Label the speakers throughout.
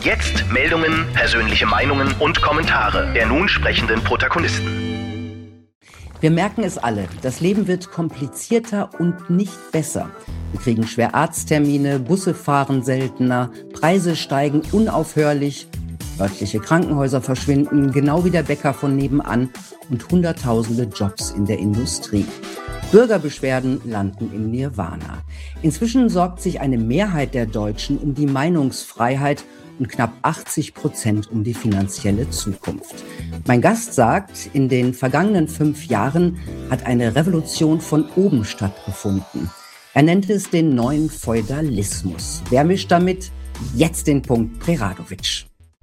Speaker 1: Jetzt Meldungen, persönliche Meinungen und Kommentare der nun sprechenden Protagonisten.
Speaker 2: Wir merken es alle, das Leben wird komplizierter und nicht besser. Wir kriegen schwer Arzttermine, Busse fahren seltener, Preise steigen unaufhörlich, örtliche Krankenhäuser verschwinden, genau wie der Bäcker von nebenan und Hunderttausende Jobs in der Industrie. Bürgerbeschwerden landen im Nirvana. Inzwischen sorgt sich eine Mehrheit der Deutschen um die Meinungsfreiheit und knapp 80% um die finanzielle Zukunft. Mein Gast sagt, in den vergangenen 5 Jahren hat eine Revolution von oben stattgefunden. Er nennt es den neuen Feudalismus. Wer mischt damit? Jetzt den Punkt Preradovic.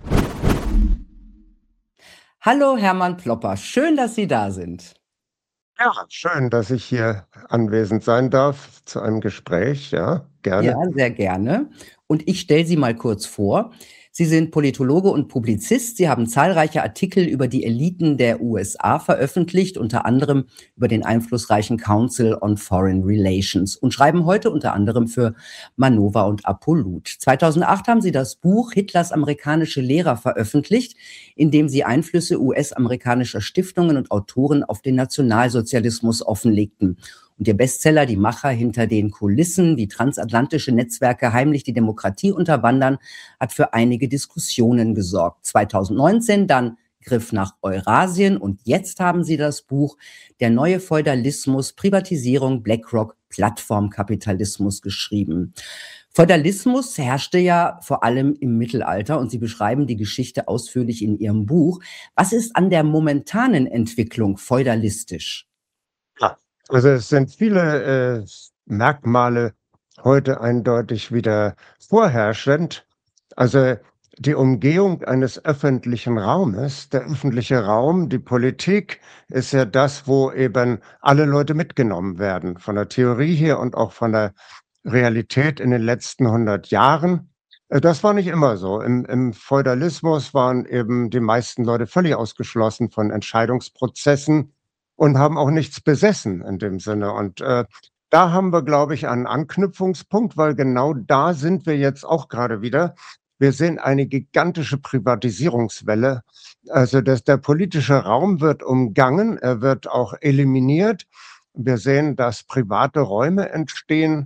Speaker 2: Hallo Hermann Plopper, schön, dass Sie da sind.
Speaker 3: Ja, schön, dass ich hier anwesend sein darf zu einem Gespräch. Ja, gerne.
Speaker 2: Ja, sehr gerne. Und ich stelle Sie mal kurz vor. Sie sind Politologe und Publizist. Sie haben zahlreiche Artikel über die Eliten der USA veröffentlicht, unter anderem über den einflussreichen Council on Foreign Relations und schreiben heute unter anderem für Manova und Apollut. 2008 haben Sie das Buch Hitlers amerikanische Lehrer veröffentlicht, in dem Sie Einflüsse US-amerikanischer Stiftungen und Autoren auf den Nationalsozialismus offenlegten. Und Ihr Bestseller Die Macher hinter den Kulissen, wie transatlantische Netzwerke heimlich die Demokratie unterwandern, hat für einige Diskussionen gesorgt. 2019 dann Griff nach Eurasien und jetzt haben Sie das Buch Der neue Feudalismus, Privatisierung, BlackRock, Plattformkapitalismus geschrieben. Feudalismus herrschte ja vor allem im Mittelalter und Sie beschreiben die Geschichte ausführlich in Ihrem Buch. Was ist an der momentanen Entwicklung feudalistisch?
Speaker 3: Ja, also es sind viele Merkmale heute eindeutig wieder vorherrschend. Also die Umgehung eines öffentlichen Raumes, der öffentliche Raum, die Politik ist ja das, wo eben alle Leute mitgenommen werden, von der Theorie her und auch von der Realität in den letzten 100 Jahren. Das war nicht immer so. Im Feudalismus waren eben die meisten Leute völlig ausgeschlossen von Entscheidungsprozessen und haben auch nichts besessen in dem Sinne. Und da haben wir, glaube ich, einen Anknüpfungspunkt, weil genau da sind wir jetzt auch gerade wieder. Wir sehen eine gigantische Privatisierungswelle. Also der politische Raum wird umgangen, er wird auch eliminiert. Wir sehen, dass private Räume entstehen,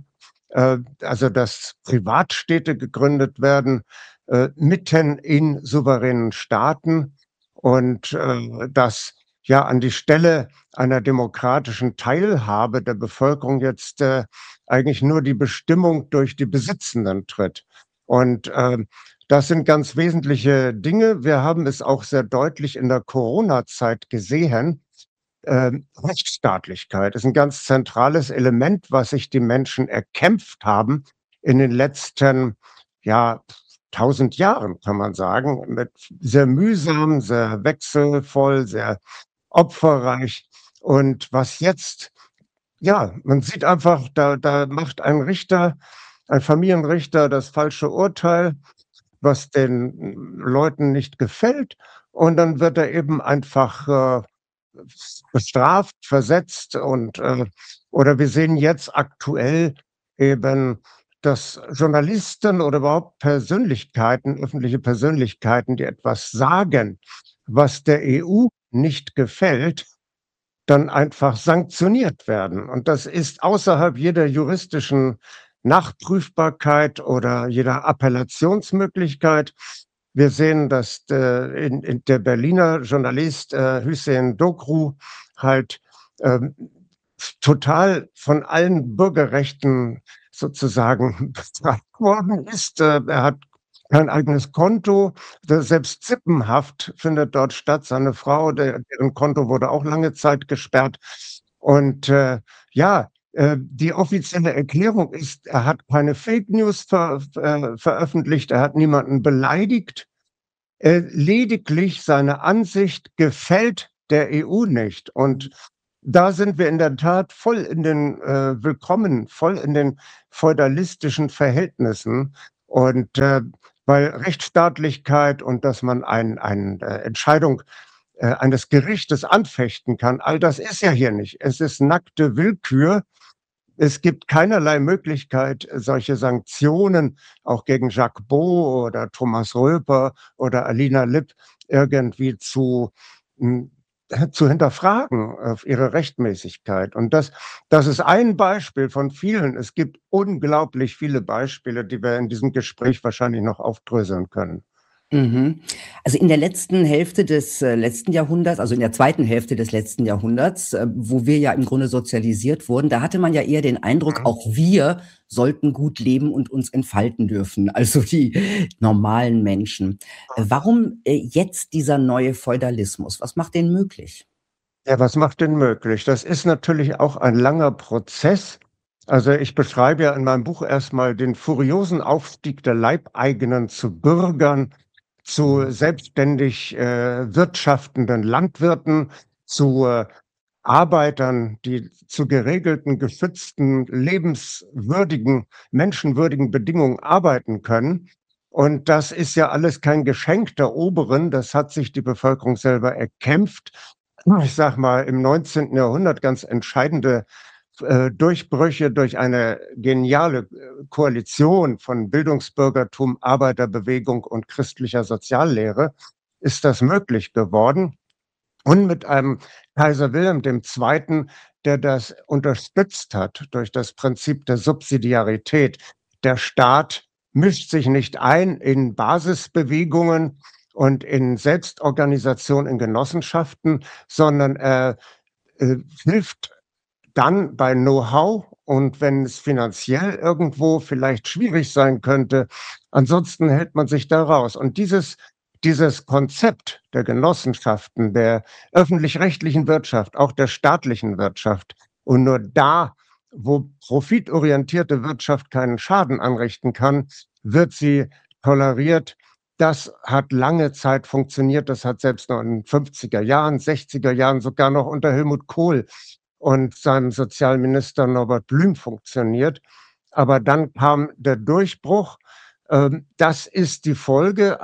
Speaker 3: also dass Privatstädte gegründet werden, mitten in souveränen Staaten und dass ja an die Stelle einer demokratischen Teilhabe der Bevölkerung jetzt eigentlich nur die Bestimmung durch die Besitzenden tritt. Und das sind ganz wesentliche Dinge. Wir haben es auch sehr deutlich in der Corona-Zeit gesehen. Rechtsstaatlichkeit ist ein ganz zentrales Element, was sich die Menschen erkämpft haben in den letzten, ja, 1000 Jahren, kann man sagen, mit sehr mühsam, sehr wechselvoll, sehr opferreich. Und was jetzt, ja, man sieht einfach, da macht ein Richter, ein Familienrichter das falsche Urteil, was den Leuten nicht gefällt. Und dann wird er eben einfach bestraft, versetzt und oder wir sehen jetzt aktuell eben, dass Journalisten oder überhaupt Persönlichkeiten, öffentliche Persönlichkeiten, die etwas sagen, was der EU nicht gefällt, dann einfach sanktioniert werden. Und das ist außerhalb jeder juristischen Nachprüfbarkeit oder jeder Appellationsmöglichkeit. Wir sehen, dass der Berliner Journalist Hüseyin Dokru halt total von allen Bürgerrechten sozusagen bestraft worden ist. Er hat kein eigenes Konto. Selbst Sippenhaft findet dort statt. Seine Frau, deren Konto wurde auch lange Zeit gesperrt. Und die offizielle Erklärung ist, er hat keine Fake News veröffentlicht, er hat niemanden beleidigt. Lediglich seine Ansicht gefällt der EU nicht. Und da sind wir in der Tat voll in den voll in den feudalistischen Verhältnissen. Und weil Rechtsstaatlichkeit und dass man eine Entscheidung eines Gerichtes anfechten kann, all das ist ja hier nicht. Es ist nackte Willkür. Es gibt keinerlei Möglichkeit, solche Sanktionen auch gegen Jacques Beau oder Thomas Röper oder Alina Lipp irgendwie hm, zu hinterfragen auf ihre Rechtmäßigkeit. Und das ist ein Beispiel von vielen. Es gibt unglaublich viele Beispiele, die wir in diesem Gespräch wahrscheinlich noch aufdröseln können.
Speaker 2: Mhm. Also in der letzten Hälfte des letzten Jahrhunderts, also in der zweiten Hälfte des letzten Jahrhunderts, wo wir ja im Grunde sozialisiert wurden, da hatte man ja eher den Eindruck,
Speaker 3: Mhm.
Speaker 2: auch wir sollten gut leben und uns entfalten dürfen, also die normalen Menschen. Warum jetzt dieser neue Feudalismus? Was macht den möglich?
Speaker 3: Ja, was macht den möglich? Das ist natürlich auch ein langer Prozess. Also ich beschreibe ja in meinem Buch erstmal den furiosen Aufstieg der Leibeigenen zu Bürgern, zu selbstständig wirtschaftenden Landwirten, zu Arbeitern, die zu geregelten, geschützten, lebenswürdigen, menschenwürdigen Bedingungen arbeiten können. Und das ist ja alles kein Geschenk der Oberen, das hat sich die Bevölkerung selber erkämpft. Ich sage mal, im 19. Jahrhundert ganz entscheidende Durchbrüche durch eine geniale Koalition von Bildungsbürgertum, Arbeiterbewegung und christlicher Soziallehre ist das möglich geworden. Und mit einem Kaiser Wilhelm II., der das unterstützt hat durch das Prinzip der Subsidiarität. Der Staat mischt sich nicht ein in Basisbewegungen und in Selbstorganisation in Genossenschaften, sondern er hilft dann bei Know-how und wenn es finanziell irgendwo vielleicht schwierig sein könnte, ansonsten hält man sich da raus. Und dieses Konzept der Genossenschaften, der öffentlich-rechtlichen Wirtschaft, auch der staatlichen Wirtschaft und nur da, wo profitorientierte Wirtschaft keinen Schaden anrichten kann, wird sie toleriert. Das hat lange Zeit funktioniert. Das hat selbst noch in den 50er Jahren, 60er Jahren, sogar noch unter Helmut Kohl und seinem Sozialminister Norbert Blüm funktioniert. Aber dann kam der Durchbruch. Das ist die Folge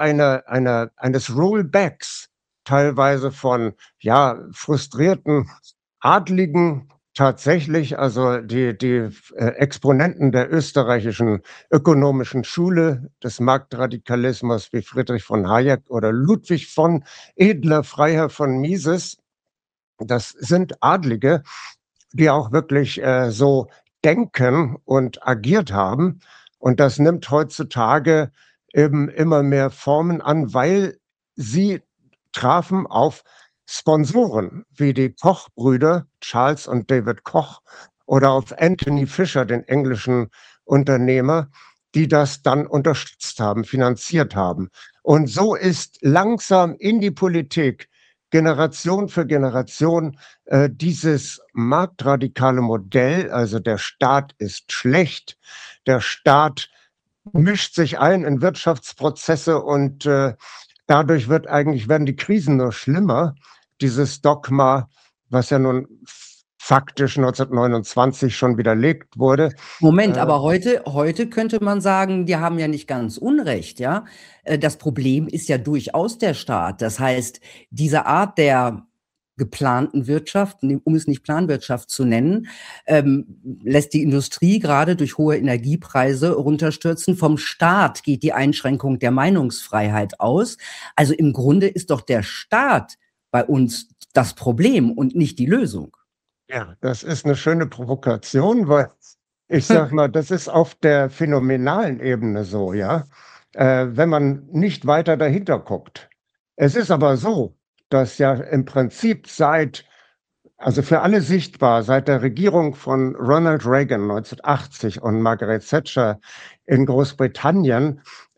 Speaker 3: eines Rollbacks, teilweise von ja, frustrierten Adligen, tatsächlich, also die Exponenten der österreichischen ökonomischen Schule des Marktradikalismus wie Friedrich von Hayek oder Ludwig von Edler, Freiherr von Mises. Das sind Adlige, die auch wirklich so denken und agiert haben. Und das nimmt heutzutage eben immer mehr Formen an, weil sie trafen auf Sponsoren wie die Koch-Brüder, Charles und David Koch, oder auf Anthony Fisher, den englischen Unternehmer, die das dann unterstützt haben, finanziert haben. Und so ist langsam in die Politik Generation für Generation dieses marktradikale Modell, also der Staat ist schlecht, der Staat mischt sich ein in Wirtschaftsprozesse und dadurch werden die Krisen nur schlimmer. Dieses Dogma, was ja nun faktisch 1929 schon widerlegt wurde.
Speaker 2: Moment, aber heute könnte man sagen, die haben ja nicht ganz Unrecht, ja? Das Problem ist ja durchaus der Staat. Das heißt, diese Art der geplanten Wirtschaft, um es nicht Planwirtschaft zu nennen, lässt die Industrie gerade durch hohe Energiepreise runterstürzen. Vom Staat geht die Einschränkung der Meinungsfreiheit aus. Also im Grunde ist doch der Staat bei uns das Problem und nicht die Lösung.
Speaker 3: Ja, das ist eine schöne Provokation, weil ich sage mal, das ist auf der phänomenalen Ebene so, ja, wenn man nicht weiter dahinter guckt. Es ist aber so, dass ja im Prinzip also für alle sichtbar, seit der Regierung von Ronald Reagan 1980 und Margaret Thatcher in Großbritannien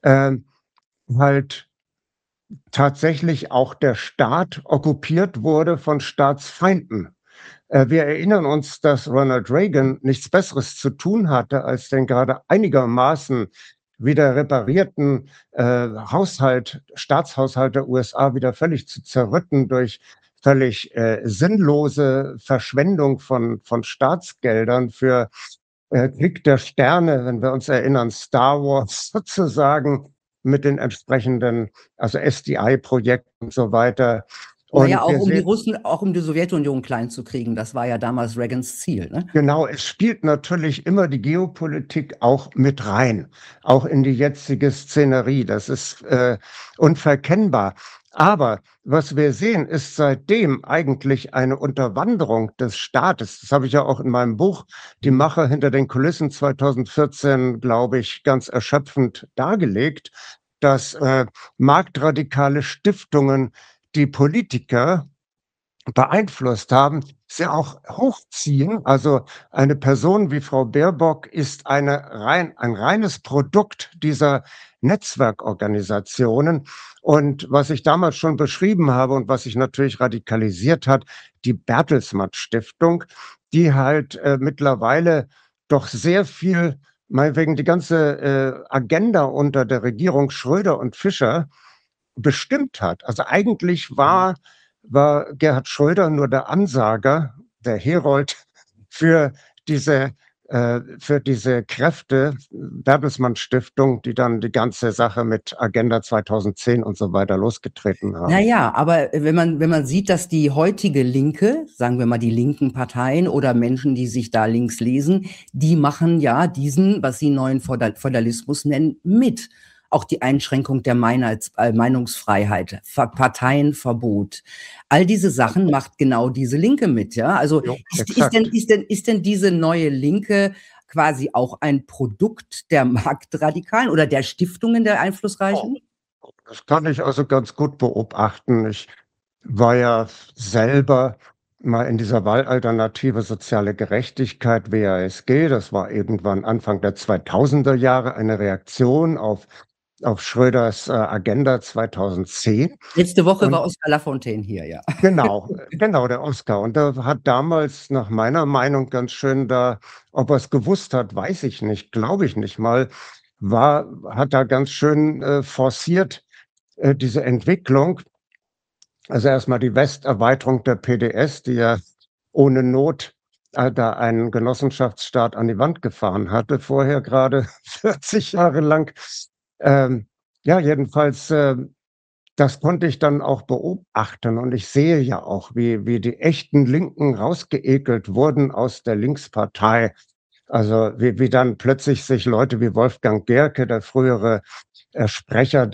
Speaker 3: halt tatsächlich auch der Staat okkupiert wurde von Staatsfeinden. Wir erinnern uns, dass Ronald Reagan nichts Besseres zu tun hatte, als den gerade einigermaßen wieder reparierten Staatshaushalt der USA wieder völlig zu zerrütten durch völlig sinnlose Verschwendung von Staatsgeldern für Krieg der Sterne, wenn wir uns erinnern, Star Wars sozusagen mit den entsprechenden, also SDI-Projekten und so weiter.
Speaker 2: Naja,
Speaker 3: Und wir sehen,
Speaker 2: Auch um die Sowjetunion klein zu kriegen. Das war ja damals Reagans Ziel, ne?
Speaker 3: genau, es spielt natürlich immer die Geopolitik auch mit rein, auch in die jetzige Szenerie. Das ist unverkennbar. Aber was wir sehen, ist seitdem eigentlich eine Unterwanderung des Staates. Das habe ich ja auch in meinem Buch Die Macher hinter den Kulissen 2014, glaube ich, ganz erschöpfend dargelegt, dass marktradikale Stiftungen die Politiker beeinflusst haben, sehr auch hochziehen. Also eine Person wie Frau Baerbock ist ein reines Produkt dieser Netzwerkorganisationen. Und was ich damals schon beschrieben habe und was sich natürlich radikalisiert hat, die Bertelsmann Stiftung, die halt mittlerweile doch sehr viel, meinetwegen die ganze Agenda unter der Regierung Schröder und Fischer bestimmt hat. Also eigentlich war Gerhard Schröder nur der Ansager, der Herold für diese, für diese Kräfte, Bertelsmann Stiftung, die dann die ganze Sache mit Agenda 2010 und so weiter losgetreten haben.
Speaker 2: Naja, aber wenn man sieht, dass die heutige Linke, sagen wir mal die linken Parteien oder Menschen, die sich da links lesen, die machen ja diesen, was sie neuen Feudalismus nennen, mit. Auch die Einschränkung der Meinungsfreiheit, Parteienverbot. All diese Sachen macht genau diese Linke mit, ja? Also
Speaker 3: Jo,
Speaker 2: ist
Speaker 3: exakt.
Speaker 2: denn diese neue Linke quasi auch ein Produkt der Marktradikalen oder der Stiftungen der Einflussreichen?
Speaker 3: Das kann ich also ganz gut beobachten. Ich war ja selber mal in dieser Wahlalternative Soziale Gerechtigkeit, WASG. Das war irgendwann Anfang der 2000er Jahre eine Reaktion auf Schröders Agenda 2010.
Speaker 2: Letzte Woche war
Speaker 3: Und
Speaker 2: Oskar Lafontaine hier, ja.
Speaker 3: genau, der Oscar. Und der hat damals nach meiner Meinung ganz schön da, ob er es gewusst hat, weiß ich nicht, glaube ich nicht mal, hat da ganz schön forciert diese Entwicklung. Also erstmal die Westerweiterung der PDS, die ja ohne Not da einen Genossenschaftsstaat an die Wand gefahren hatte, vorher gerade 40 Jahre lang. Ja, jedenfalls, das konnte ich dann auch beobachten und ich sehe ja auch, wie die echten Linken rausgeekelt wurden aus der Linkspartei. Also wie dann plötzlich sich Leute wie Wolfgang Gerke, der frühere Sprecher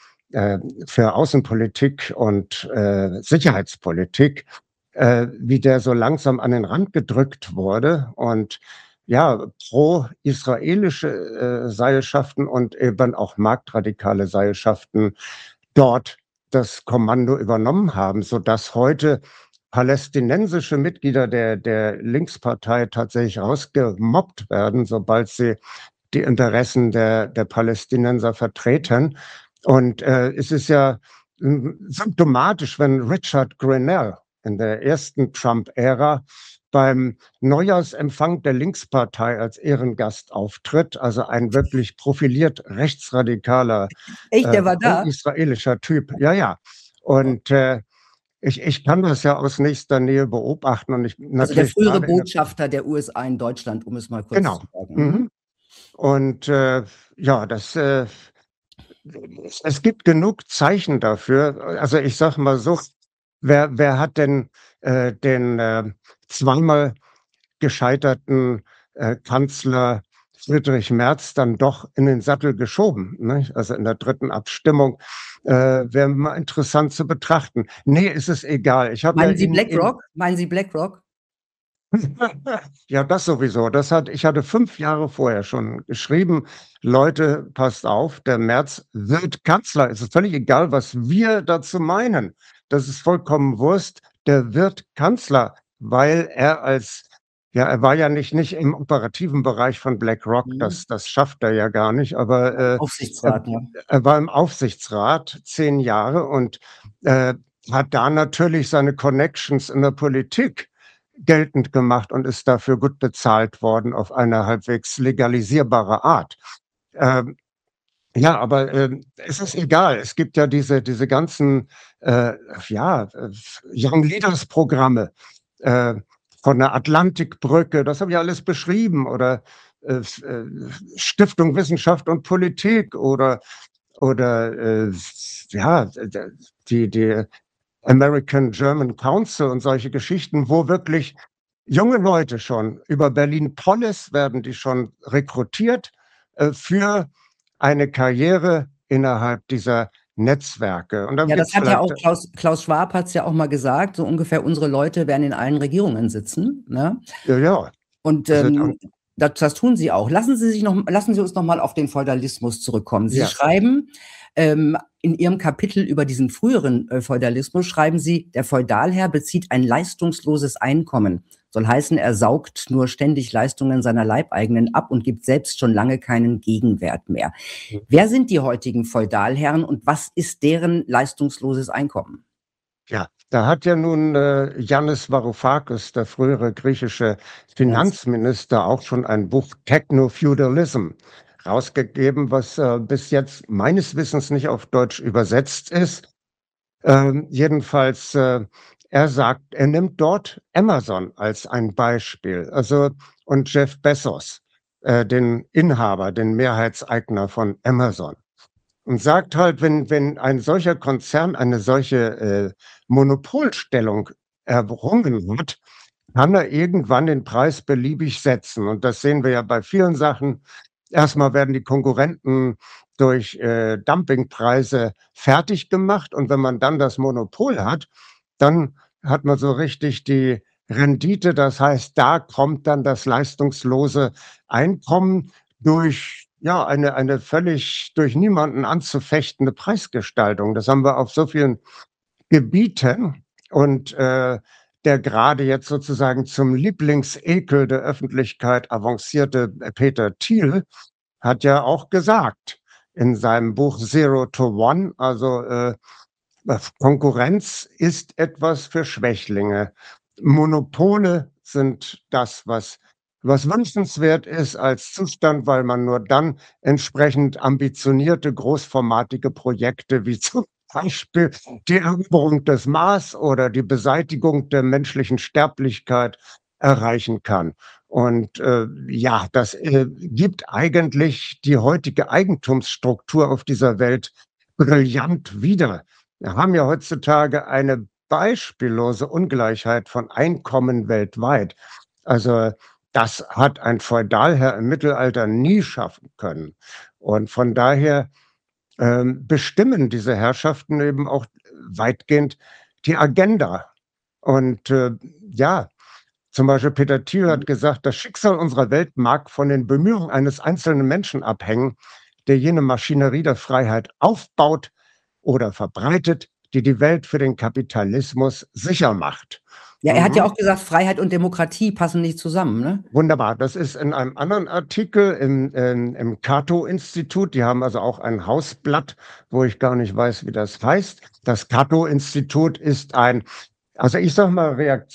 Speaker 3: für Außenpolitik und Sicherheitspolitik, wie der so langsam an den Rand gedrückt wurde und ja, pro-israelische Seilschaften und eben auch marktradikale Seilschaften dort das Kommando übernommen haben, sodass heute palästinensische Mitglieder der Linkspartei tatsächlich rausgemobbt werden, sobald sie die Interessen der Palästinenser vertreten. Und es ist ja symptomatisch, wenn Richard Grenell in der ersten Trump-Ära beim Neujahrsempfang der Linkspartei als Ehrengast auftritt, also ein wirklich profiliert rechtsradikaler,
Speaker 2: Echt, der war da?
Speaker 3: pro-israelischer Typ. Ja, ja. Und ich kann das ja aus nächster Nähe beobachten und ich
Speaker 2: Also der
Speaker 3: natürlich
Speaker 2: frühere
Speaker 3: gerade in der,
Speaker 2: Botschafter der USA in Deutschland, um es mal kurz
Speaker 3: genau.
Speaker 2: zu sagen.
Speaker 3: Mhm. Und ja, es gibt genug Zeichen dafür. Also ich sage mal so, wer hat denn den zweimal gescheiterten Kanzler Friedrich Merz dann doch in den Sattel geschoben? Ne? Also in der dritten Abstimmung wäre mal interessant zu betrachten. Nee, ist es egal. Ich habe ja
Speaker 2: Meinen Sie BlackRock? Meinen Sie BlackRock?
Speaker 3: ja, das sowieso. Ich hatte 5 Jahre vorher schon geschrieben, Leute, passt auf, der Merz wird Kanzler. Es ist völlig egal, was wir dazu meinen. Das ist vollkommen Wurst. Der wird Kanzler, weil ja, er war ja nicht im operativen Bereich von BlackRock.
Speaker 2: Mhm.
Speaker 3: Das schafft er ja gar nicht. Aber
Speaker 2: Aufsichtsrat, ja.
Speaker 3: er war im Aufsichtsrat 10 Jahre und hat da natürlich seine Connections in der Politik geltend gemacht und ist dafür gut bezahlt worden auf eine halbwegs legalisierbare Art. Ähm, ja, aber es ist egal. Es gibt ja diese ganzen ja, Young Leaders Programme äh, von der Atlantikbrücke, das habe ich alles beschrieben, oder Stiftung Wissenschaft und Politik oder ja, die American-German Council und solche Geschichten, wo wirklich junge Leute schon über Berlin-Polis werden die schon rekrutiert, für eine Karriere innerhalb dieser Netzwerke. Und dann
Speaker 2: Ja, das
Speaker 3: gibt's
Speaker 2: hat ja
Speaker 3: vielleicht
Speaker 2: auch Klaus Schwab hat es ja auch mal gesagt, so ungefähr unsere Leute werden in allen Regierungen sitzen. Ne?
Speaker 3: ja,
Speaker 2: Und
Speaker 3: also,
Speaker 2: das tun Sie auch. Lassen Sie uns noch mal auf den Feudalismus zurückkommen. Sie
Speaker 3: ja.
Speaker 2: schreiben in Ihrem Kapitel über diesen früheren Feudalismus, schreiben Sie, der Feudalherr bezieht ein leistungsloses Einkommen. Soll heißen, er saugt nur ständig Leistungen seiner Leibeigenen ab und gibt selbst schon lange keinen Gegenwert mehr. Wer sind die heutigen Feudalherren und was ist deren leistungsloses Einkommen?
Speaker 3: Ja, da hat ja nun Yannis Varoufakis, der frühere griechische Finanzminister, auch schon ein Buch Techno-Feudalism rausgegeben, was bis jetzt meines Wissens nicht auf Deutsch übersetzt ist. Jedenfalls, er sagt, er nimmt dort Amazon als ein Beispiel, also und Jeff Bezos, den Inhaber, den Mehrheitseigner von Amazon. Und sagt halt, wenn ein solcher Konzern eine solche Monopolstellung errungen hat, kann er irgendwann den Preis beliebig setzen. Und das sehen wir ja bei vielen Sachen. Erstmal werden die Konkurrenten durch Dumpingpreise fertig gemacht. Und wenn man dann das Monopol hat, dann hat man so richtig die Rendite. Das heißt, da kommt dann das leistungslose Einkommen durch ja, eine völlig durch niemanden anzufechtende Preisgestaltung. Das haben wir auf so vielen Gebieten und der gerade jetzt sozusagen zum Lieblingsekel der Öffentlichkeit avancierte Peter Thiel hat ja auch gesagt in seinem Buch Zero to One, also Konkurrenz ist etwas für Schwächlinge. Monopole sind das, was wünschenswert ist als Zustand, weil man nur dann entsprechend ambitionierte, großformatige Projekte wie zum Beispiel die Eroberung des Mars oder die Beseitigung der menschlichen Sterblichkeit erreichen kann. Und ja, das gibt eigentlich die heutige Eigentumsstruktur auf dieser Welt brillant wieder. Wir haben ja heutzutage eine beispiellose Ungleichheit von Einkommen weltweit. Also das hat ein Feudalherr im Mittelalter nie schaffen können. Und von daher bestimmen diese Herrschaften eben auch weitgehend die Agenda. Und ja, zum Beispiel Peter Thiel hat gesagt, das Schicksal unserer Welt mag von den Bemühungen eines einzelnen Menschen abhängen, der jene Maschinerie der Freiheit aufbaut oder verbreitet, die die Welt für den Kapitalismus sicher macht.
Speaker 2: Ja, er hat ja auch gesagt, Freiheit und Demokratie passen nicht zusammen, ne?
Speaker 3: Wunderbar. Das ist in einem anderen Artikel im Cato-Institut. Die haben also auch ein Hausblatt, wo ich gar nicht weiß, wie das heißt. Das Cato-Institut ist also ich sag mal,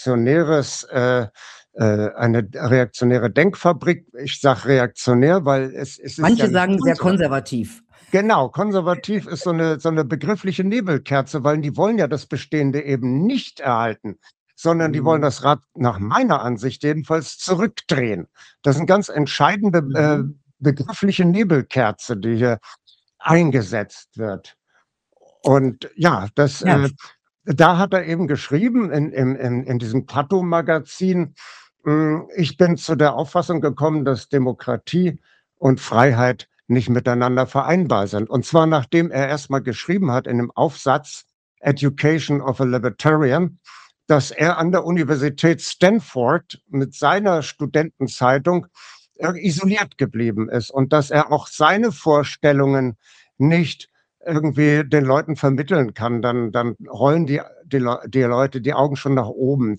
Speaker 3: eine reaktionäre Denkfabrik. Ich sage reaktionär, weil es ist
Speaker 2: Manche
Speaker 3: ja nicht
Speaker 2: sagen sehr konservativ.
Speaker 3: Genau, konservativ ist so eine begriffliche Nebelkerze, weil die wollen ja das Bestehende eben nicht erhalten, sondern die wollen das Rad nach meiner Ansicht jedenfalls zurückdrehen. Das ist 'ne ganz entscheidende begriffliche Nebelkerze, die hier eingesetzt wird. Und ja,
Speaker 2: Ja.
Speaker 3: da hat er eben geschrieben in diesem Cato-Magazin, ich bin zu der Auffassung gekommen, dass Demokratie und Freiheit nicht miteinander vereinbar sind. Und zwar nachdem er erst mal geschrieben hat in dem Aufsatz „Education of a Libertarian", dass er an der Universität Stanford mit seiner Studentenzeitung isoliert geblieben ist und dass er auch seine Vorstellungen nicht irgendwie den Leuten vermitteln kann. Dann rollen die Leute die Augen schon nach oben.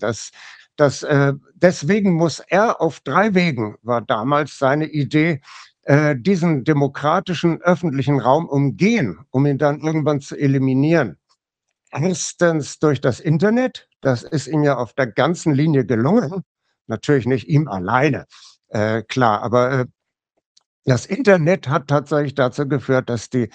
Speaker 3: Deswegen muss er auf 3 Wegen war damals seine Idee, diesen demokratischen öffentlichen Raum umgehen, um ihn dann irgendwann zu eliminieren. Erstens durch das Internet. Das ist ihm ja auf der ganzen Linie gelungen. Natürlich nicht ihm alleine, klar, aber das Internet hat tatsächlich dazu geführt, dass die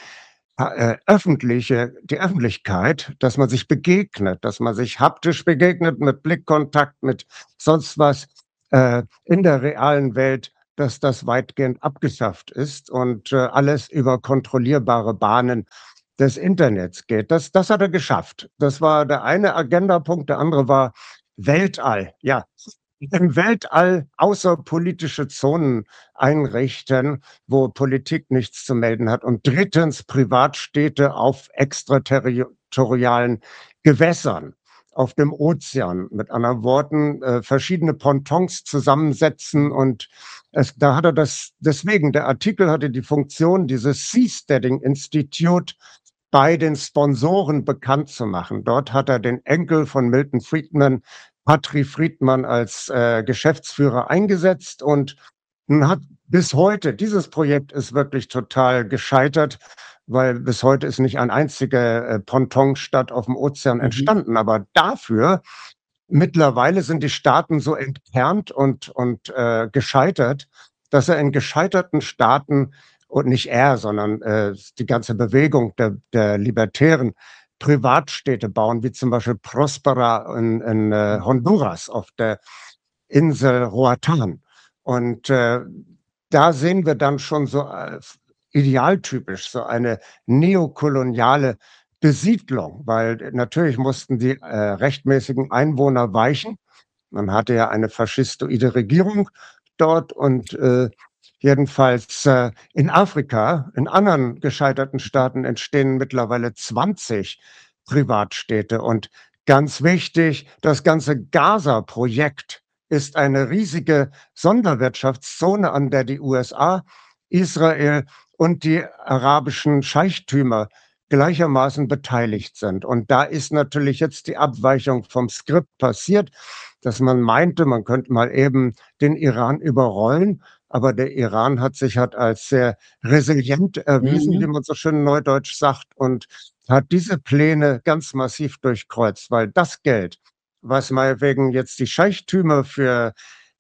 Speaker 3: Öffentlichkeit, dass man sich begegnet, dass man sich haptisch begegnet mit Blickkontakt, mit sonst was, in der realen Welt, dass das weitgehend abgeschafft ist und alles über kontrollierbare Bahnen des Internets geht. Das hat er geschafft. Das war der eine Agendapunkt. Der andere war Weltall. Ja, im Weltall außerpolitische Zonen einrichten, wo Politik nichts zu melden hat. Und drittens Privatstädte auf extraterritorialen Gewässern, auf dem Ozean. Mit anderen Worten, verschiedene Pontons zusammensetzen. Und da hat er deswegen, der Artikel hatte die Funktion, dieses Seasteading Institute bei den Sponsoren bekannt zu machen. Dort hat er den Enkel von Milton Friedman, Patri Friedman, als Geschäftsführer eingesetzt und hat bis heute, dieses Projekt ist wirklich total gescheitert, weil bis heute ist nicht ein einziger Pontonstadt auf dem Ozean entstanden. Aber dafür mittlerweile sind die Staaten so entkernt und gescheitert, dass er in gescheiterten Staaten, und nicht er, sondern die ganze Bewegung der Libertären, Privatstädte bauen, wie zum Beispiel Prospera in Honduras auf der Insel Roatán. Und da sehen wir dann schon so idealtypisch so eine neokoloniale Besiedlung, weil natürlich mussten die rechtmäßigen Einwohner weichen. Man hatte ja eine faschistoide Regierung dort und jedenfalls in Afrika, in anderen gescheiterten Staaten entstehen mittlerweile 20 Privatstädte. Und ganz wichtig, das ganze Gaza-Projekt ist eine riesige Sonderwirtschaftszone, an der die USA, Israel und die arabischen Scheichtümer gleichermaßen beteiligt sind. Und da ist natürlich jetzt die Abweichung vom Skript passiert, dass man meinte, man könnte mal eben den Iran überrollen. Aber der Iran hat sich als sehr resilient erwiesen, wie man so schön neudeutsch sagt, und hat diese Pläne ganz massiv durchkreuzt, weil das Geld, was meinetwegen jetzt die Scheichtümer für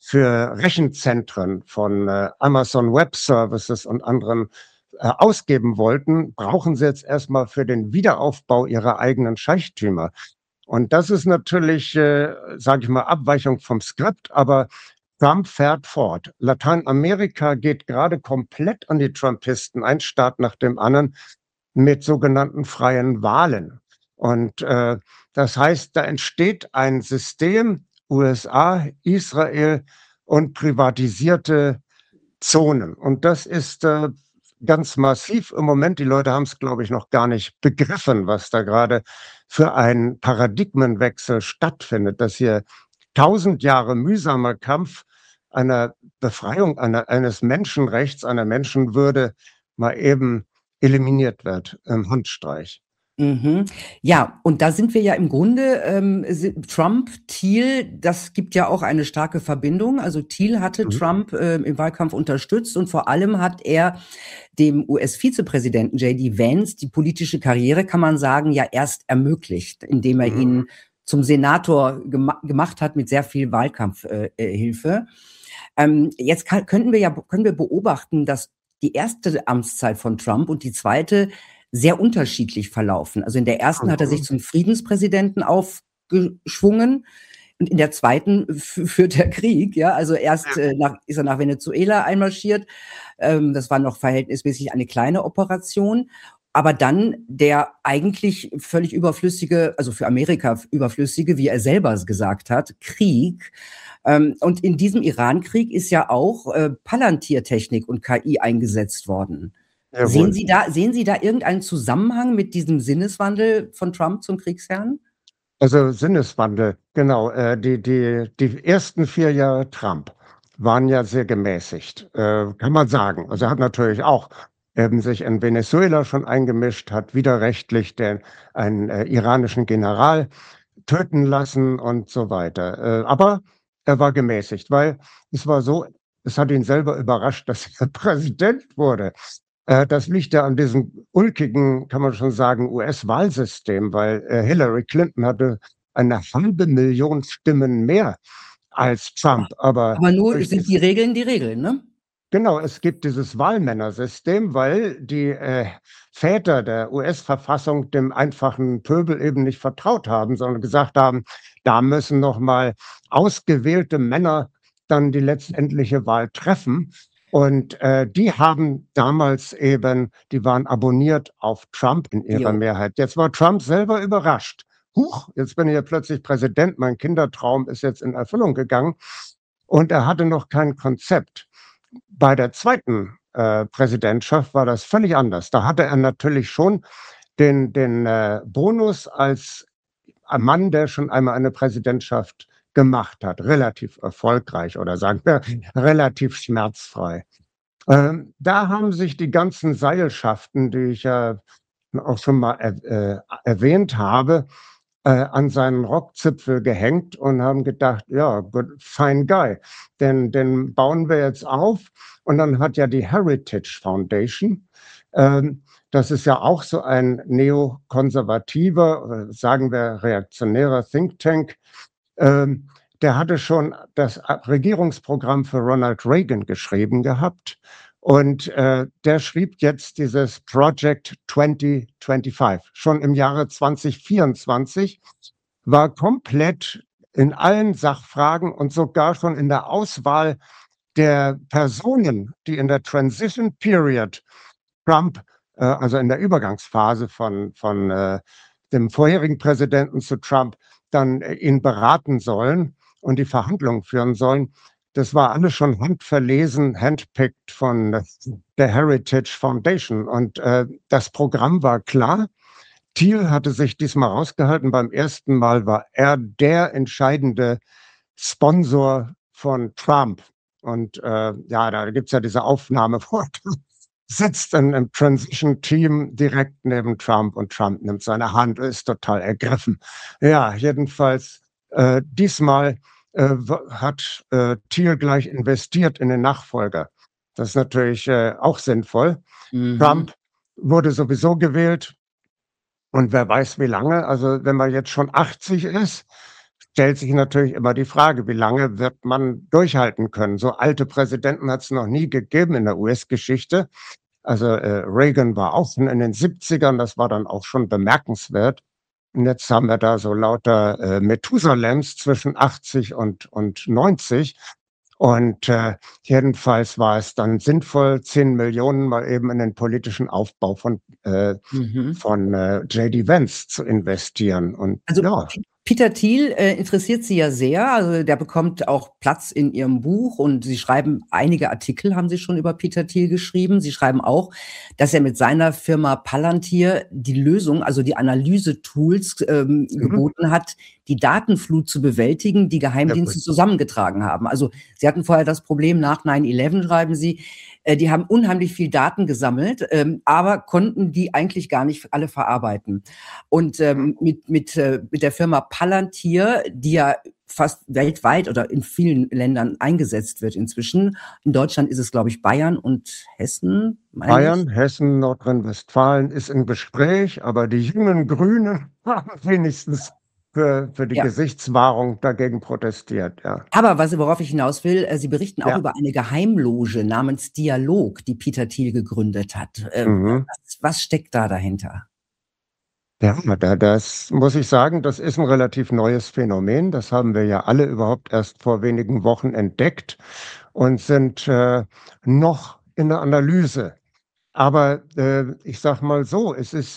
Speaker 3: Rechenzentren von Amazon Web Services und anderen ausgeben wollten, brauchen sie jetzt erstmal für den Wiederaufbau ihrer eigenen Scheichtümer. Und das ist natürlich, sage ich mal, Abweichung vom Skript, aber Trump fährt fort. Lateinamerika geht gerade komplett an die Trumpisten, ein Staat nach dem anderen, mit sogenannten freien Wahlen. Und das heißt, da entsteht ein System, USA, Israel und privatisierte Zonen. Und das ist ganz massiv im Moment. Die Leute haben es, glaube ich, noch gar nicht begriffen, was da gerade für ein Paradigmenwechsel stattfindet, dass hier 1000 Jahre mühsamer Kampf einer Befreiung eines Menschenrechts, einer Menschenwürde mal eben eliminiert wird im Handstreich.
Speaker 2: Mhm. Ja, und da sind wir ja im Grunde, Trump, Thiel, das gibt ja auch eine starke Verbindung. Also Thiel hatte Trump im Wahlkampf unterstützt und vor allem hat er dem US-Vizepräsidenten J.D. Vance die politische Karriere, kann man sagen, ja erst ermöglicht, indem er ihn zum Senator gemacht hat mit sehr viel Wahlkampfhilfe. Jetzt können wir beobachten, dass die erste Amtszeit von Trump und die zweite sehr unterschiedlich verlaufen. Also in der ersten hat er sich zum Friedenspräsidenten aufgeschwungen und in der zweiten führt er Krieg. Ja, also erst ist er nach Venezuela einmarschiert. Das war noch verhältnismäßig eine kleine Operation. Aber dann der eigentlich völlig überflüssige, also für Amerika überflüssige, wie er selber gesagt hat, Krieg. Und in diesem Iran-Krieg ist ja auch Palantir-Technik und KI eingesetzt worden. Sehen Sie da irgendeinen Zusammenhang mit diesem Sinneswandel von Trump zum Kriegsherrn?
Speaker 3: Also Sinneswandel, genau. Die ersten 4 Jahre Trump waren ja sehr gemäßigt, kann man sagen. Also er hat natürlich auch sich in Venezuela schon eingemischt, hat widerrechtlich einen iranischen General töten lassen und so weiter. Aber er war gemäßigt, weil es war so, es hat ihn selber überrascht, dass er Präsident wurde. Das liegt ja an diesem ulkigen, kann man schon sagen, US-Wahlsystem, weil Hillary Clinton hatte 500.000 Stimmen mehr als Trump. Aber
Speaker 2: nur sind die Regeln, ne?
Speaker 3: Genau, es gibt dieses Wahlmännersystem, weil die Väter der US-Verfassung dem einfachen Pöbel eben nicht vertraut haben, sondern gesagt haben, da müssen noch mal ausgewählte Männer dann die letztendliche Wahl treffen. Und die haben damals eben, die waren abonniert auf Trump in ihrer
Speaker 2: Jo.
Speaker 3: Mehrheit. Jetzt war Trump selber überrascht. Huch, jetzt bin ich ja plötzlich Präsident, mein Kindertraum ist jetzt in Erfüllung gegangen. Und er hatte noch kein Konzept. Bei der zweiten Präsidentschaft war das völlig anders. Da hatte er natürlich schon den Bonus als ein Mann, der schon einmal eine Präsidentschaft gemacht hat, relativ erfolgreich oder sagen wir relativ schmerzfrei. Da haben sich die ganzen Seilschaften, die ich ja auch schon mal erwähnt habe, an seinen Rockzipfel gehängt und haben gedacht, ja, good, fine guy, den bauen wir jetzt auf. Und dann hat ja die Heritage Foundation, das ist ja auch so ein neokonservativer, sagen wir reaktionärer Think Tank, der hatte schon das Regierungsprogramm für Ronald Reagan geschrieben gehabt. Und der schrieb jetzt dieses Project 2025. Schon im Jahre 2024 war komplett in allen Sachfragen und sogar schon in der Auswahl der Personen, die in der Transition Period Trump, also in der Übergangsphase von dem vorherigen Präsidenten zu Trump, dann ihn beraten sollen und die Verhandlungen führen sollen. Das war alles schon handverlesen, handpicked von der Heritage Foundation. Und das Programm war klar. Thiel hatte sich diesmal rausgehalten. Beim ersten Mal war er der entscheidende Sponsor von Trump. Und ja, da gibt es ja diese Aufnahme, wo er sitzt im Transition-Team direkt neben Trump und Trump nimmt seine Hand, ist total ergriffen. Ja, jedenfalls diesmal hat Thiel gleich investiert in den Nachfolger. Das ist natürlich auch sinnvoll. Trump wurde sowieso gewählt und wer weiß wie lange. Also wenn man jetzt schon 80 ist, stellt sich natürlich immer die Frage, wie lange wird man durchhalten können. So alte Präsidenten hat es noch nie gegeben in der US-Geschichte. Also Reagan war auch in den 70ern, das war dann auch schon bemerkenswert. Und jetzt haben wir da so lauter Methusalems zwischen 80 und 90. Und jedenfalls war es dann sinnvoll, 10 Millionen mal eben in den politischen Aufbau von J.D. Vance zu investieren. Und
Speaker 2: Also
Speaker 3: ja.
Speaker 2: Peter Thiel interessiert Sie ja sehr, also der bekommt auch Platz in Ihrem Buch und Sie schreiben, einige Artikel haben Sie schon über Peter Thiel geschrieben. Sie schreiben auch, dass er mit seiner Firma Palantir die Lösung, also die Analyse-Tools geboten hat, die Datenflut zu bewältigen, die Geheimdienste zusammengetragen haben. Also Sie hatten vorher das Problem nach 9/11, schreiben Sie, die haben unheimlich viel Daten gesammelt, aber konnten die eigentlich gar nicht alle verarbeiten. Und mit der Firma Palantir, die ja fast weltweit oder in vielen Ländern eingesetzt wird inzwischen. In Deutschland ist es, glaube ich, Bayern und Hessen.
Speaker 3: Bayern, Hessen, Nordrhein-Westfalen ist im Gespräch, aber die jungen Grünen haben wenigstens für die Gesichtswahrung dagegen protestiert, ja.
Speaker 2: Aber worauf ich hinaus will, Sie berichten auch über eine Geheimloge namens Dialog, die Peter Thiel gegründet hat. Was steckt da dahinter?
Speaker 3: Ja, das muss ich sagen, das ist ein relativ neues Phänomen. Das haben wir ja alle überhaupt erst vor wenigen Wochen entdeckt und sind noch in der Analyse. Aber ich sage mal so, es ist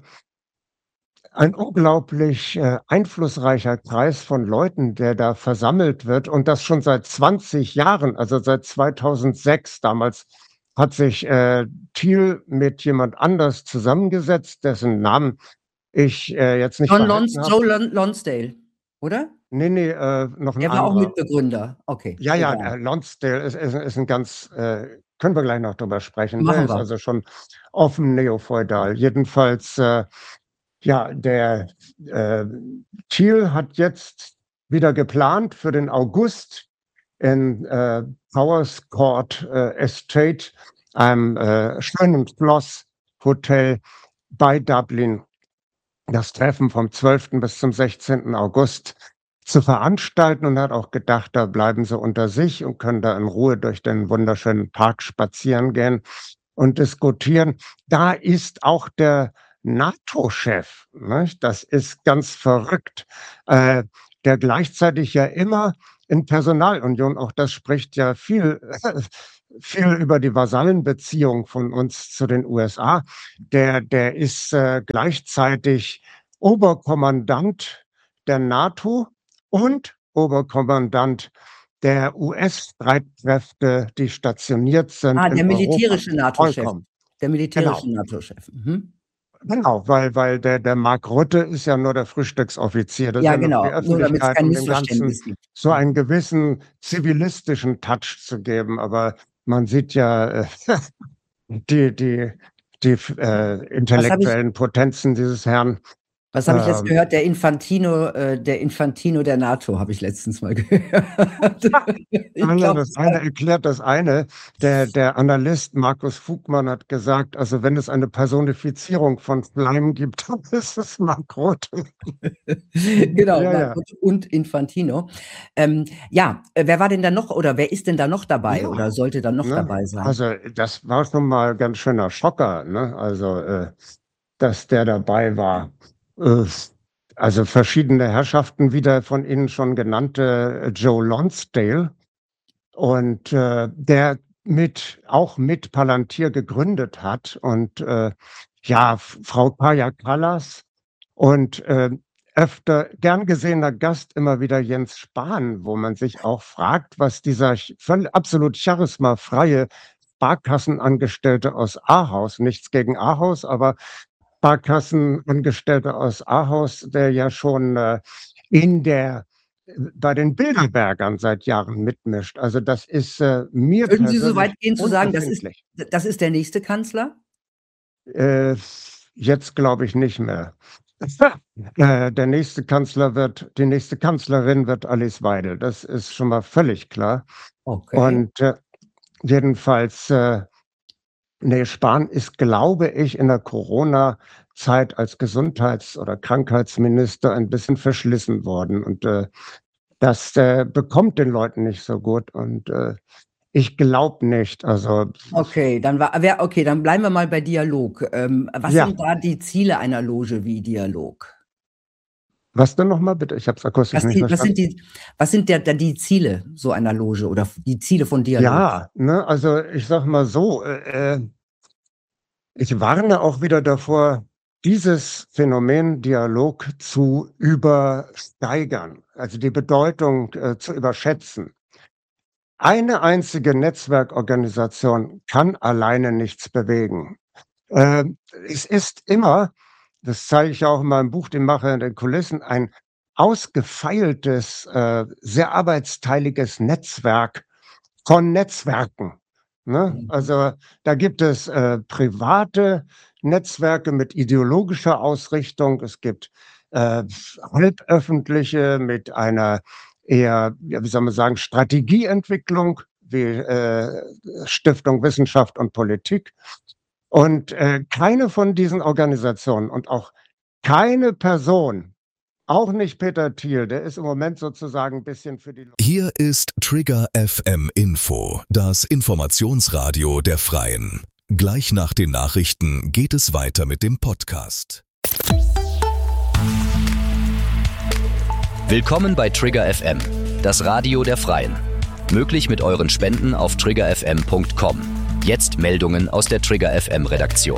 Speaker 3: ein unglaublich einflussreicher Kreis von Leuten, der da versammelt wird und das schon seit 20 Jahren, also seit 2006. Damals hat sich Thiel mit jemand anders zusammengesetzt, dessen Namen ich jetzt nicht
Speaker 2: Joe Lonsdale, oder?
Speaker 3: Nee, noch ein
Speaker 2: Er war auch
Speaker 3: anderer.
Speaker 2: Mitbegründer, okay.
Speaker 3: Ja, Lonsdale ist ein ganz, können wir gleich noch drüber sprechen. Der
Speaker 2: Machen
Speaker 3: ist
Speaker 2: wir.
Speaker 3: also schon offen neofeudal. Jedenfalls, ja, der Thiel hat jetzt wieder geplant für den August in Powers Court Estate, einem schönen Schlosshotel bei Dublin, das Treffen vom 12. bis zum 16. August zu veranstalten und hat auch gedacht, da bleiben sie unter sich und können da in Ruhe durch den wunderschönen Park spazieren gehen und diskutieren. Da ist auch der NATO-Chef, nicht? Das ist ganz verrückt, der gleichzeitig ja immer in Personalunion, auch das spricht ja viel viel über die Vasallenbeziehung von uns zu den USA. Der ist gleichzeitig Oberkommandant der NATO und Oberkommandant der US-Streitkräfte, die stationiert sind
Speaker 2: der
Speaker 3: in
Speaker 2: militärische
Speaker 3: Europa.
Speaker 2: NATO-Chef.
Speaker 3: Vollkommen.
Speaker 2: Der militärische
Speaker 3: Genau.
Speaker 2: NATO-Chef. Mhm.
Speaker 3: Genau, weil der Mark Rutte ist ja nur der Frühstücksoffizier. Das
Speaker 2: Ja,
Speaker 3: ist ja nur
Speaker 2: genau,
Speaker 3: für die
Speaker 2: nur damit es
Speaker 3: Öffentlichkeit
Speaker 2: kein
Speaker 3: und dem Ganzen
Speaker 2: Missverständnis gibt.
Speaker 3: so einen gewissen zivilistischen Touch zu geben. Aber man sieht ja die intellektuellen Potenzen dieses Herrn.
Speaker 2: Was habe ich jetzt gehört? Der Infantino der NATO, habe ich letztens mal gehört.
Speaker 3: Das eine erklärt das eine. Der Analyst Markus Fugmann hat gesagt, also wenn es eine Personifizierung von Schleim gibt, dann ist es Mark Rutte.
Speaker 2: Genau,
Speaker 3: Ja,
Speaker 2: Mark Rutte und Infantino. Wer war denn da noch oder wer ist denn da noch dabei
Speaker 3: Ja,
Speaker 2: oder sollte da noch
Speaker 3: ne?
Speaker 2: dabei sein?
Speaker 3: Also das war schon mal ein ganz schöner Schocker, ne? Also dass der dabei war. Also verschiedene Herrschaften, wie der von Ihnen schon genannte Joe Lonsdale und der auch mit Palantir gegründet hat und Frau Kaja Kallas und öfter gern gesehener Gast immer wieder Jens Spahn, wo man sich auch fragt, was dieser absolut charismafreie Sparkassenangestellte aus Ahaus, nichts gegen Ahaus, aber Sparkassenangestellte aus Ahaus, der ja schon bei den Bilderbergern seit Jahren mitmischt. Also das ist mir
Speaker 2: Würden Sie so
Speaker 3: persönlich
Speaker 2: weit gehen zu sagen,
Speaker 3: unerfindlich.
Speaker 2: das ist der nächste Kanzler?
Speaker 3: Jetzt glaube ich nicht mehr. Die nächste Kanzlerin wird Alice Weidel. Das ist schon mal völlig klar.
Speaker 2: Okay.
Speaker 3: Und jedenfalls Spahn ist, glaube ich, in der Corona-Zeit als Gesundheits- oder Krankheitsminister ein bisschen verschlissen worden. Und das bekommt den Leuten nicht so gut. Und ich glaube nicht. Also
Speaker 2: Okay, dann bleiben wir mal bei Dialog. Was sind da die Ziele einer Loge wie Dialog?
Speaker 3: Was denn nochmal bitte? Ich habe es akustisch nicht verstanden.
Speaker 2: Was sind die Ziele so einer Loge oder die Ziele von Dialog?
Speaker 3: Ja, ne, also ich sag mal so, ich warne auch wieder davor, dieses Phänomen Dialog zu übersteigern, also die Bedeutung zu überschätzen. Eine einzige Netzwerkorganisation kann alleine nichts bewegen. Es ist immer, das zeige ich auch in meinem Buch, den Macher in den Kulissen, ein ausgefeiltes, sehr arbeitsteiliges Netzwerk von Netzwerken. Ne? Also da gibt es private Netzwerke mit ideologischer Ausrichtung, es gibt halböffentliche mit einer eher, wie soll man sagen, Strategieentwicklung wie Stiftung Wissenschaft und Politik. Und keine von diesen Organisationen und auch keine Person, auch nicht Peter Thiel, der ist im Moment sozusagen ein bisschen für die...
Speaker 4: Hier ist Trigger FM Info, das Informationsradio der Freien. Gleich nach den Nachrichten geht es weiter mit dem Podcast.
Speaker 1: Willkommen bei Trigger FM, das Radio der Freien. Möglich mit euren Spenden auf triggerfm.com. Jetzt Meldungen aus der Trigger FM Redaktion.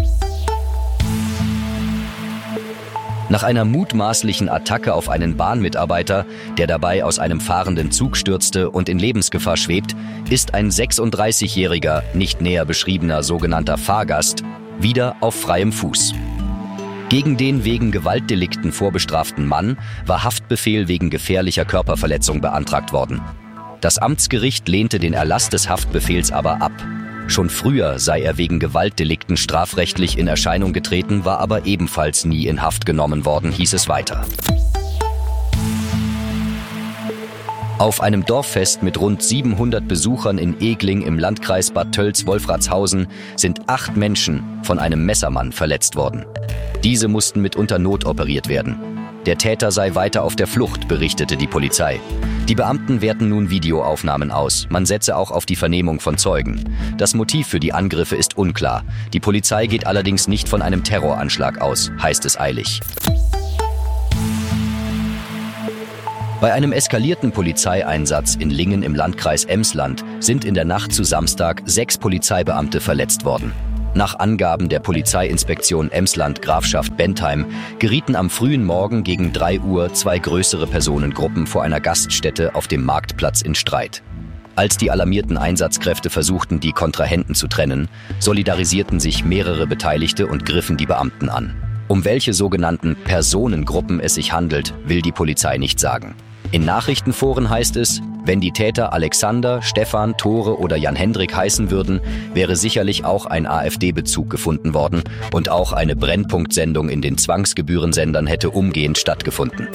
Speaker 1: Nach einer mutmaßlichen Attacke auf einen Bahnmitarbeiter, der dabei aus einem fahrenden Zug stürzte und in Lebensgefahr schwebt, ist ein 36-jähriger, nicht näher beschriebener sogenannter Fahrgast wieder auf freiem Fuß. Gegen den wegen Gewaltdelikten vorbestraften Mann war Haftbefehl wegen gefährlicher Körperverletzung beantragt worden. Das Amtsgericht lehnte den Erlass des Haftbefehls aber ab. Schon früher sei er wegen Gewaltdelikten strafrechtlich in Erscheinung getreten, war aber ebenfalls nie in Haft genommen worden, hieß es weiter. Auf einem Dorffest mit rund 700 Besuchern in Egling im Landkreis Bad Tölz-Wolfratshausen sind 8 Menschen von einem Messermann verletzt worden. Diese mussten mitunter notoperiert werden. Der Täter sei weiter auf der Flucht, berichtete die Polizei. Die Beamten werten nun Videoaufnahmen aus. Man setze auch auf die Vernehmung von Zeugen. Das Motiv für die Angriffe ist unklar. Die Polizei geht allerdings nicht von einem Terroranschlag aus, heißt es eilig. Bei einem eskalierten Polizeieinsatz in Lingen im Landkreis Emsland sind in der Nacht zu Samstag 6 Polizeibeamte verletzt worden. Nach Angaben der Polizeiinspektion Emsland Grafschaft Bentheim gerieten am frühen Morgen gegen 3 Uhr 2 größere Personengruppen vor einer Gaststätte auf dem Marktplatz in Streit. Als die alarmierten Einsatzkräfte versuchten, die Kontrahenten zu trennen, solidarisierten sich mehrere Beteiligte und griffen die Beamten an. Um welche sogenannten Personengruppen es sich handelt, will die Polizei nicht sagen. In Nachrichtenforen heißt es, wenn die Täter Alexander, Stefan, Tore oder Jan-Hendrik heißen würden, wäre sicherlich auch ein AfD-Bezug gefunden worden und auch eine Brennpunktsendung in den Zwangsgebührensendern hätte umgehend stattgefunden.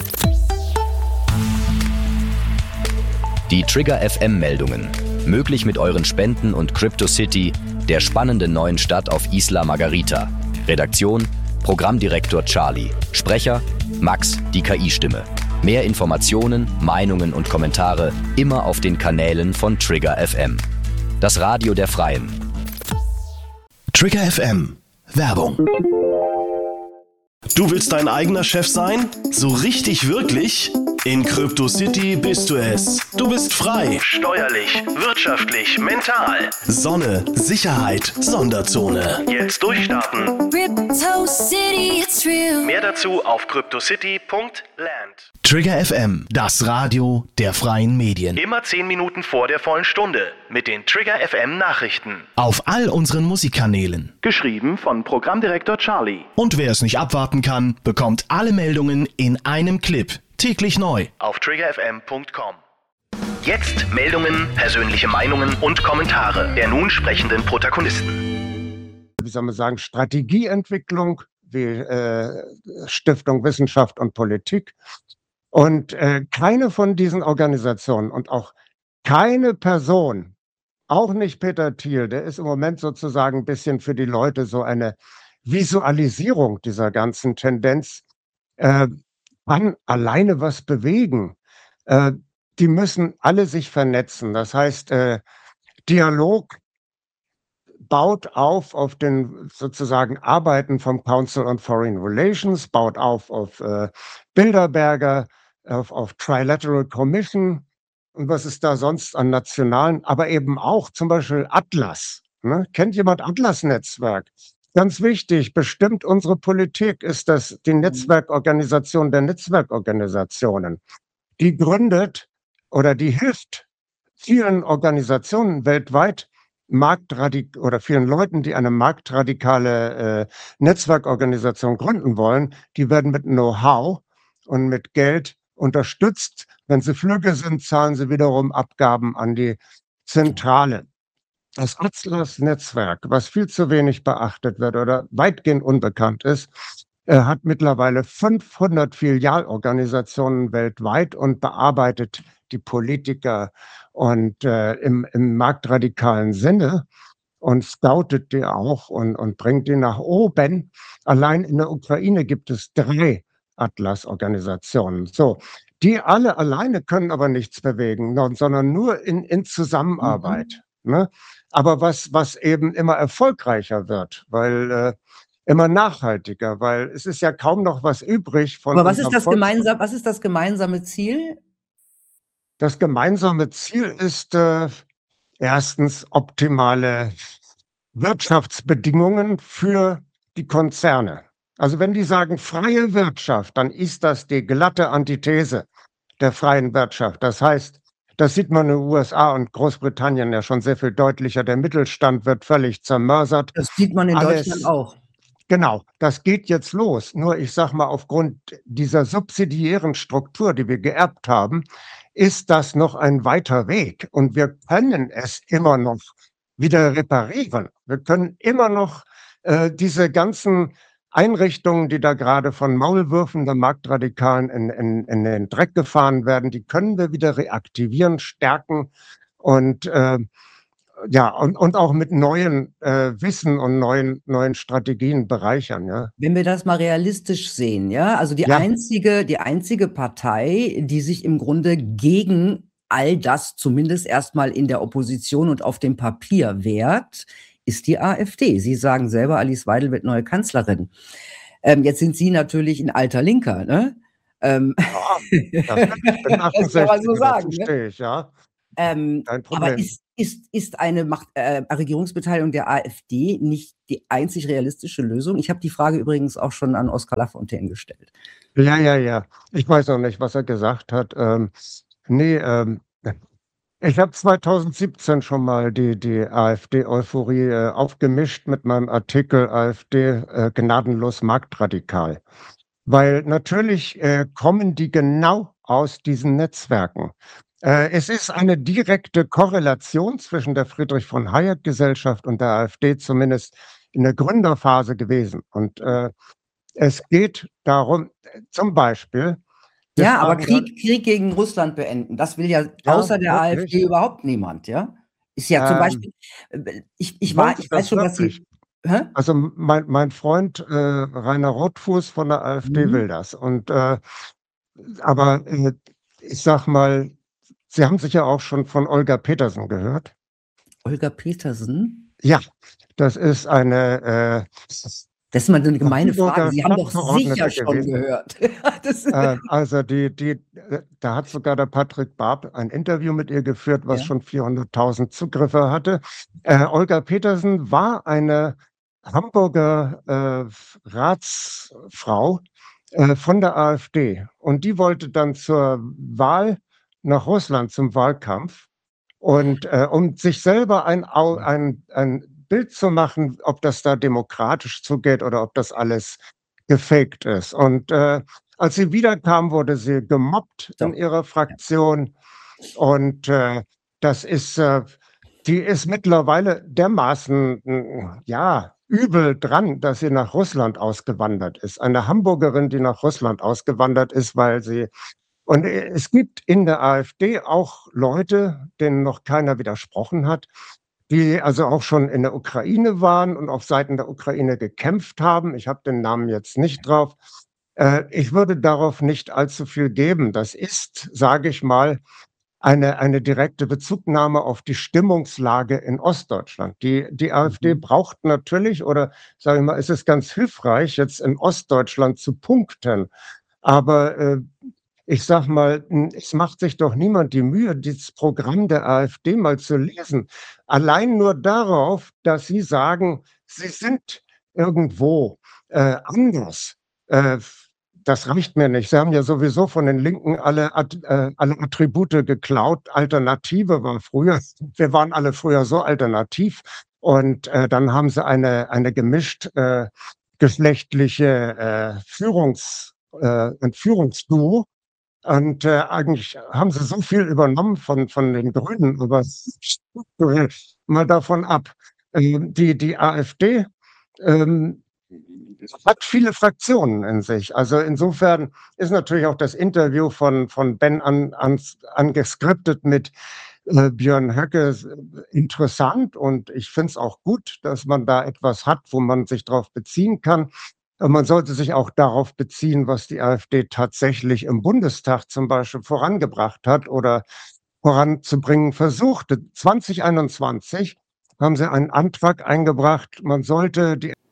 Speaker 1: Die Trigger FM-Meldungen. Möglich mit euren Spenden und CryptoCity, der spannenden neuen Stadt auf Isla Margarita. Redaktion: Programmdirektor Charlie. Sprecher: Max, die KI-Stimme. Mehr Informationen, Meinungen und Kommentare immer auf den Kanälen von Trigger FM. Das Radio der Freien.
Speaker 5: Trigger FM. Werbung. Du willst dein eigener Chef sein? So richtig wirklich? In CryptoCity bist du es. Du bist frei. Steuerlich, wirtschaftlich, mental. Sonne, Sicherheit, Sonderzone. Jetzt durchstarten.
Speaker 6: CryptoCity, it's real.
Speaker 5: Mehr dazu auf cryptocity.land. Trigger FM, das Radio der freien Medien. Immer 10 Minuten vor der vollen Stunde mit den Trigger FM Nachrichten. Auf all unseren Musikkanälen. Geschrieben von Programmdirektor Charlie. Und wer es nicht abwarten kann, bekommt alle Meldungen in einem Clip. Täglich neu auf triggerfm.com. Jetzt Meldungen, persönliche Meinungen und Kommentare der nun sprechenden Protagonisten.
Speaker 3: Wie soll man sagen, Strategieentwicklung, wie Stiftung Wissenschaft und Politik. Und keine von diesen Organisationen und auch keine Person, auch nicht Peter Thiel, der ist im Moment sozusagen ein bisschen für die Leute so eine Visualisierung dieser ganzen Tendenz, kann alleine was bewegen. Die müssen alle sich vernetzen. Das heißt, Dialog baut auf den sozusagen Arbeiten vom Council on Foreign Relations, baut auf Bilderberger, auf Trilateral Commission und was ist da sonst an nationalen, aber eben auch zum Beispiel Atlas. Ne? Kennt jemand Atlas-Netzwerk? Ganz wichtig, bestimmt unsere Politik ist das die Netzwerkorganisation der Netzwerkorganisationen. Die gründet oder die hilft vielen Organisationen weltweit, oder vielen Leuten, die eine marktradikale Netzwerkorganisation gründen wollen, die werden mit Know-how und mit Geld unterstützt. Wenn sie Flügge sind, zahlen sie wiederum Abgaben an die Zentrale. Das Atlas-Netzwerk, was viel zu wenig beachtet wird oder weitgehend unbekannt ist, hat mittlerweile 500 Filialorganisationen weltweit und bearbeitet die Politiker und im marktradikalen Sinne und scoutet die auch und bringt die nach oben. Allein in der Ukraine gibt es 3 Atlas-Organisationen. So, die alle alleine können aber nichts bewegen, sondern nur in Zusammenarbeit. Ne? Aber was eben immer erfolgreicher wird, weil immer nachhaltiger, weil es ist ja kaum noch was übrig von.
Speaker 2: Aber was ist das gemeinsame Ziel?
Speaker 3: Das gemeinsame Ziel ist erstens optimale Wirtschaftsbedingungen für die Konzerne. Also wenn die sagen freie Wirtschaft, dann ist das die glatte Antithese der freien Wirtschaft. Das heißt, das sieht man in den USA und Großbritannien ja schon sehr viel deutlicher. Der Mittelstand wird völlig zermörsert.
Speaker 2: Das sieht man in Deutschland auch.
Speaker 3: Genau, das geht jetzt los. Nur ich sage mal, aufgrund dieser subsidiären Struktur, die wir geerbt haben, ist das noch ein weiter Weg. Und wir können es immer noch wieder reparieren. Wir können immer noch diese ganzen Einrichtungen, die da gerade von Maulwürfen der Marktradikalen in den Dreck gefahren werden, die können wir wieder reaktivieren, stärken und und auch mit neuen Wissen und neuen Strategien bereichern. Ja.
Speaker 2: Wenn wir das mal realistisch sehen, ja, also die einzige Partei, die sich im Grunde gegen all das zumindest erstmal in der Opposition und auf dem Papier wehrt, ist die AfD. Sie sagen selber, Alice Weidel wird neue Kanzlerin. Jetzt sind Sie natürlich ein alter Linker, ne?
Speaker 3: Ich bin
Speaker 2: Das kann man so
Speaker 3: 68,
Speaker 2: sagen,
Speaker 3: dazu
Speaker 2: ne?
Speaker 3: stehe ich, ja. Kein
Speaker 2: Aber
Speaker 3: Problem.
Speaker 2: ist eine Regierungsbeteiligung der AfD nicht die einzig realistische Lösung? Ich habe die Frage übrigens auch schon an Oskar Lafontaine gestellt.
Speaker 3: Ja. Ich weiß noch nicht, was er gesagt hat. Nee, ich habe 2017 schon mal die AfD-Euphorie aufgemischt mit meinem Artikel AfD gnadenlos marktradikal. Weil natürlich kommen die genau aus diesen Netzwerken. Es ist eine direkte Korrelation zwischen der Friedrich-von-Hayek-Gesellschaft und der AfD, zumindest in der Gründerphase gewesen. Und es geht darum, zum Beispiel, wir
Speaker 2: Ja, aber
Speaker 3: fragen dann,
Speaker 2: Krieg gegen Russland beenden, das will ja
Speaker 3: ja,
Speaker 2: außer der
Speaker 3: wirklich,
Speaker 2: AfD überhaupt niemand, ja? Ist ja zum
Speaker 3: ähm,
Speaker 2: Beispiel, ich
Speaker 3: wollte
Speaker 2: weiß
Speaker 3: das
Speaker 2: schon, dass
Speaker 3: wirklich.
Speaker 2: Sie. Hä?
Speaker 3: Also mein Freund Rainer Rothfuß von der AfD will
Speaker 2: Mhm.
Speaker 3: das. Aber ich sag mal, Sie haben sicher auch schon von Olga Petersen gehört.
Speaker 2: Olga Petersen?
Speaker 3: Ja, das ist eine
Speaker 2: Das ist mal so eine gemeine Frage.
Speaker 3: Hamburger
Speaker 2: Sie haben doch sicher
Speaker 3: Stadtverordnete
Speaker 2: schon
Speaker 3: gewesen.
Speaker 2: gehört. Das
Speaker 3: Also da hat sogar der Patrick Barb ein Interview mit ihr geführt, was
Speaker 2: Ja.
Speaker 3: schon 400.000 Zugriffe hatte. Olga Petersen war eine Hamburger Ratsfrau von der AfD und die wollte dann zur Wahl nach Russland zum Wahlkampf und um sich selber ein Bild zu machen, ob das da demokratisch zugeht oder ob das alles gefaked ist. Und als sie wiederkam, wurde sie gemobbt in
Speaker 2: So.
Speaker 3: ihrer Fraktion. Und die ist mittlerweile dermaßen, ja, übel dran, dass sie nach Russland ausgewandert ist. Eine Hamburgerin, die nach Russland ausgewandert ist, und es gibt in der AfD auch Leute, denen noch keiner widersprochen hat, die also auch schon in der Ukraine waren und auf Seiten der Ukraine gekämpft haben. Ich habe den Namen jetzt nicht drauf. Ich würde darauf nicht allzu viel geben. Das ist, sage ich mal, eine direkte Bezugnahme auf die Stimmungslage in Ostdeutschland. Die AfD braucht natürlich, oder sage ich mal, es ist ganz hilfreich, jetzt in Ostdeutschland zu punkten. Aber ich sag mal, es macht sich doch niemand die Mühe, das Programm der AfD mal zu lesen. Allein nur darauf, dass sie sagen, sie sind irgendwo anders. Das reicht mir nicht. Sie haben ja sowieso von den Linken alle Attribute geklaut. Alternative war früher, wir waren alle früher so alternativ. Und dann haben sie eine gemischt geschlechtliche ein Führungsduo. Und eigentlich haben sie so viel übernommen von den Grünen, aber mal davon ab. Die AfD hat viele Fraktionen in sich. Also insofern ist natürlich auch das Interview von Ben angeskriptet mit Björn Höcke interessant. Und ich finde es auch gut, dass man da etwas hat, wo man sich darauf beziehen kann. Man sollte sich auch darauf beziehen, was die AfD tatsächlich im Bundestag zum Beispiel vorangebracht hat oder voranzubringen versuchte. 2021 haben sie einen Antrag eingebracht, man sollte die